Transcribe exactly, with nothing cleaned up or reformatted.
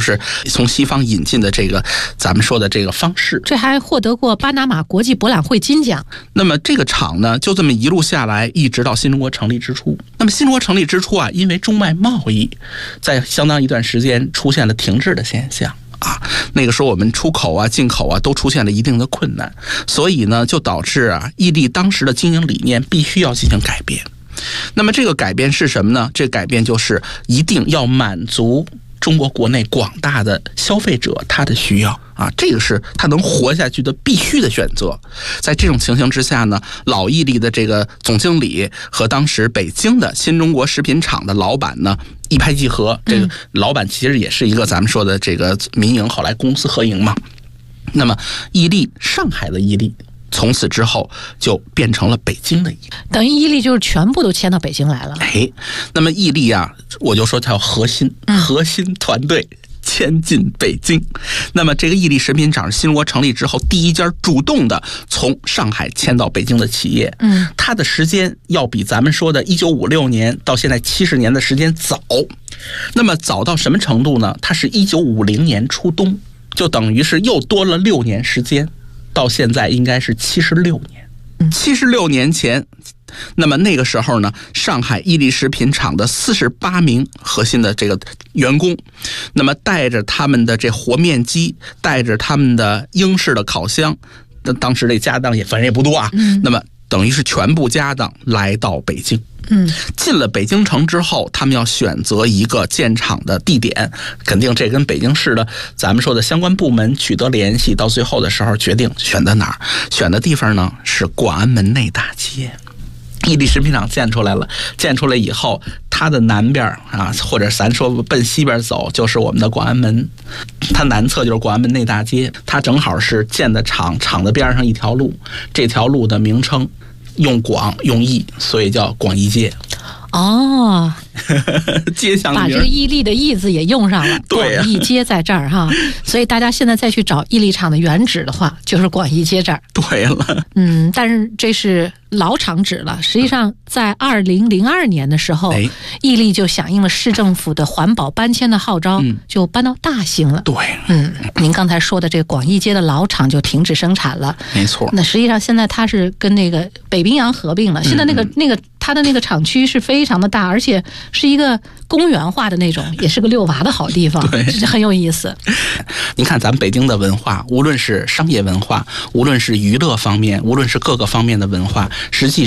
就是从西方引进的这个咱们说的这个方式。 这还获得过巴拿马国际博览会金奖。 那么这个厂呢，就这么一路下来，一直到新中国成立之初。那么新中国成立之初啊，因为中外贸易在相当一段时间出现了停滞的现象。啊，那个时候我们出口啊、进口啊都出现了一定的困难，所以呢，就导致啊，伊利当时的经营理念必须要进行改变。那么这个改变是什么呢？这个改变就是一定要满足中国国内广大的消费者他的需要啊，这个是他能活下去的必须的选择。在这种情形之下呢，老伊利的这个总经理和当时北京的新中国食品厂的老板呢，一拍即合。这个老板其实也是一个咱们说的这个民营，后来公私合营嘛。那么伊利，上海的伊利，从此之后就变成了北京的伊利， 等于伊利就是全部都迁到北京来了。 哎，那么伊利啊，我就说它有核心，核心团队迁进北京。那么这个伊利食品厂是新中国成立之后第一家主动的从上海迁到北京的企业。嗯，它的时间要比咱们说的一九五六年到现在七十年的时间早。那么早到什么程度呢？它是一九五零年初冬，就等于是又多了六年时间。到现在应该是七十六年，七十六年前，那么那个时候呢，上海伊利食品厂的四十八名核心的这个员工，那么带着他们的这和面机，带着他们的英式的烤箱，那当时这家当也反正也不多啊，嗯、那么等于是全部家当来到北京。嗯，进了北京城之后，他们要选择一个建厂的地点，肯定这跟北京市的咱们说的相关部门取得联系，到最后的时候决定选在哪儿。选的地方呢是广安门内大街。伊利食品厂建出来了，建出来以后，它的南边啊，或者咱说奔西边走，就是我们的广安门，它南侧就是广安门内大街，它正好是建的厂，厂的边上一条路，这条路的名称用广用义，所以叫广义街。 哦， 街巷把这个伊利的义字也用上了， 对呀、啊， 广义街在这儿哈，所以大家现在再去找伊利厂的原址的话，就是广义街这儿。 对了， 嗯，但是这是老厂址了。实际上，在二零零二年的时候，哎、伊利就响应了市政府的环保搬迁的号召，嗯、就搬到大兴了。 对， 嗯，您刚才说的这个广义街的老厂就停止生产了， 没错。 那实际上现在它是跟那个北冰洋合并了，现在那个、嗯、那个它的那个厂区是非常的大，而且是一个公园化的那种，也是个遛娃的好地方，对，很有意思。 您看咱们北京的文化，无论是商业文化，无论是娱乐方面，无论是各个方面的文化，实际